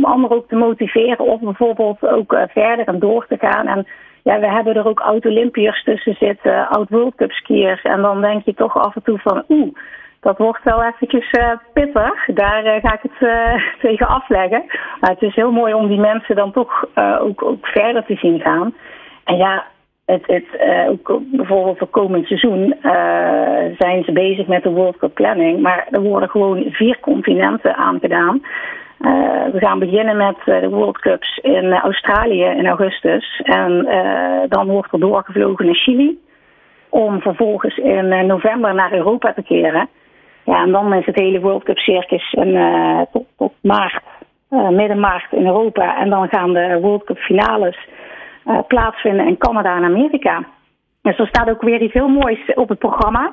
anderen ook te motiveren of bijvoorbeeld ook verder en door te gaan. En ja, we hebben er ook oud-Olympiërs tussen zitten, oud-World Cup skiers. En dan denk je toch af en toe van, dat wordt wel eventjes pittig. Daar ga ik het tegen afleggen. Maar het is heel mooi om die mensen dan toch ook verder te zien gaan. En ja, ook bijvoorbeeld voor komend seizoen zijn ze bezig met de World Cup planning. Maar er worden gewoon 4 continenten aangedaan. We gaan beginnen met de World Cups in Australië in augustus. En dan wordt er doorgevlogen naar Chili. Om vervolgens in november naar Europa te keren. Ja, en dan is het hele World Cup circus tot maart, midden maart in Europa. En dan gaan de World Cup finales plaatsvinden in Canada en Amerika. Dus er staat ook weer iets heel moois op het programma.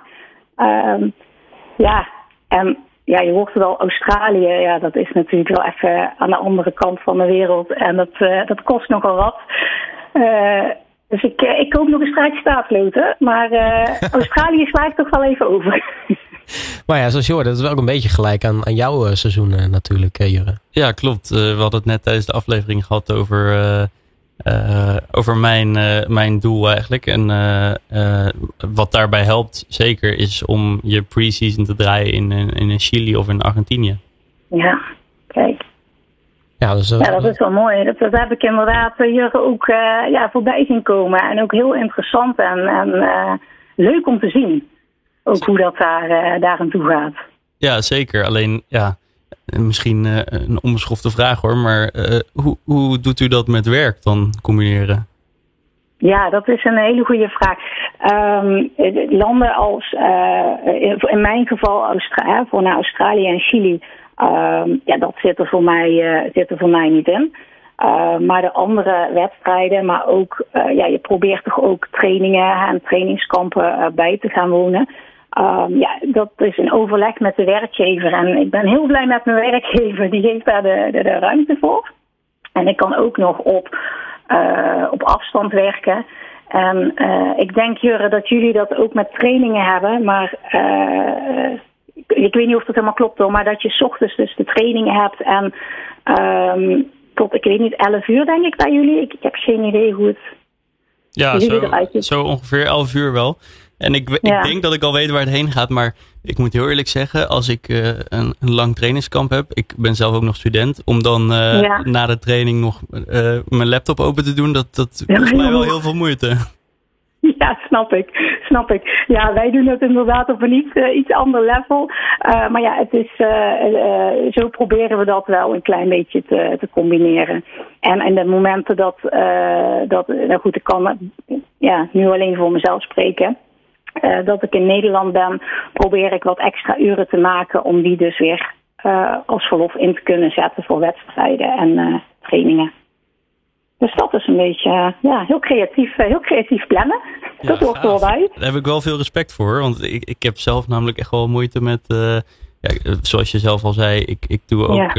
Je hoort het al, Australië, ja, dat is natuurlijk wel even aan de andere kant van de wereld. En dat kost nogal wat. Dus ik koop nog een strijd staatsloten. Maar Australië sla ik toch wel even over. Maar ja, zoals je hoort, dat is wel ook een beetje gelijk aan jouw seizoen natuurlijk, Jurre. Ja, klopt. We hadden het net tijdens de aflevering gehad over mijn doel eigenlijk. En wat daarbij helpt zeker is om je pre-season te draaien in Chili of in Argentinië. Ja, kijk. Ja, dus, dat is wel mooi. Dat heb ik inderdaad Jurre ook voorbij zien komen. En ook heel interessant en leuk om te zien. Ook hoe dat daar aan toe gaat. Ja, zeker. Alleen, ja, misschien een onbeschofte vraag hoor. Maar hoe doet u dat met werk dan combineren? Ja, dat is een hele goede vraag. Landen als, in mijn geval, voor naar Australië en Chili. Dat zit er voor mij niet in. Maar de andere wedstrijden, maar ook, je probeert toch ook trainingen en trainingskampen bij te gaan wonen. Dat is een overleg met de werkgever. En ik ben heel blij met mijn werkgever. Die geeft daar de ruimte voor. En ik kan ook nog op afstand werken. En ik denk, Jurre, dat jullie dat ook met trainingen hebben. Maar ik weet niet of dat helemaal klopt hoor. Maar dat je 's ochtends dus de trainingen hebt. En tot, ik weet niet, 11 uur denk ik bij jullie. Ik heb geen idee hoe het... Ja, zo ongeveer 11 uur wel. En ik denk dat ik al weet waar het heen gaat. Maar ik moet heel eerlijk zeggen, als ik een lang trainingskamp heb. Ik ben zelf ook nog student. Om dan na de training nog mijn laptop open te doen. Dat kost mij wel heel veel moeite. Ja, snap ik. Ja, wij doen het inderdaad op een iets ander level. Maar ja, het is, zo proberen we dat wel een klein beetje te combineren. En in de momenten dat nou goed, ik kan nu alleen voor mezelf spreken. Dat ik in Nederland ben, probeer ik wat extra uren te maken om die dus weer als verlof in te kunnen zetten voor wedstrijden en trainingen. Dus dat is een beetje heel creatief plannen. Dat hoort er wel uit. Daar heb ik wel veel respect voor. Want ik heb zelf namelijk echt wel moeite met... zoals je zelf al zei, ik doe ook...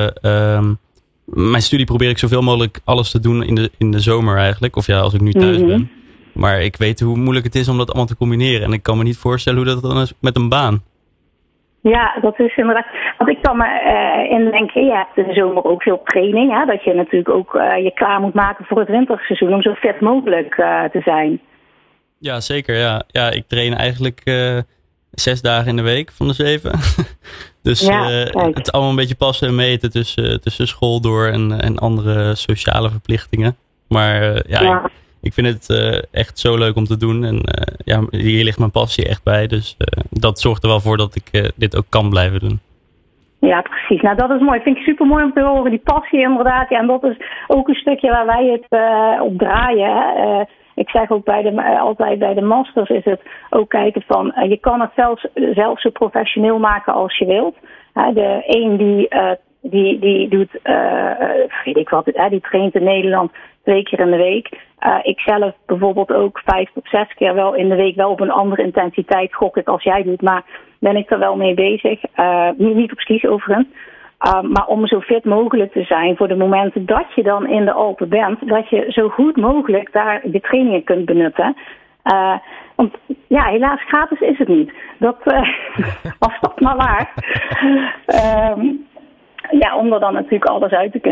mijn studie probeer ik zoveel mogelijk alles te doen in de zomer eigenlijk. Of ja, als ik nu thuis ben. Maar ik weet hoe moeilijk het is om dat allemaal te combineren. En ik kan me niet voorstellen hoe dat dan is met een baan. Ja, dat is inderdaad... Want ik kan me indenken, je hebt in de zomer ook veel training. Hè, dat je natuurlijk ook je klaar moet maken voor het winterseizoen om zo fit mogelijk te zijn. Ja, zeker. Ja, ik train eigenlijk 6 dagen in de week van de 7. Dus het is allemaal een beetje passen en meten tussen school door en andere sociale verplichtingen. Maar ik vind het echt zo leuk om te doen. En hier ligt mijn passie echt bij. Dus dat zorgt er wel voor dat ik dit ook kan blijven doen. Ja, precies. Nou, dat is mooi. Vind ik super mooi om te horen. Die passie inderdaad. Ja, en dat is ook een stukje waar wij het op draaien. Ik zeg ook altijd bij de masters is het ook kijken van... je kan het zelfs zo professioneel maken als je wilt. De een die doet, weet ik wat, die traint in Nederland 2 keer in de week. Ik zelf bijvoorbeeld ook 5 tot 6 keer wel in de week, wel op een andere intensiteit gok ik als jij doet, maar ben ik er wel mee bezig. Niet op skis overigens. Maar om zo fit mogelijk te zijn voor de momenten dat je dan in de Alpen bent, dat je zo goed mogelijk daar de trainingen kunt benutten. Want ja, helaas gratis is het niet. Dat was dat maar waar. Om er dan natuurlijk alles uit te kunnen.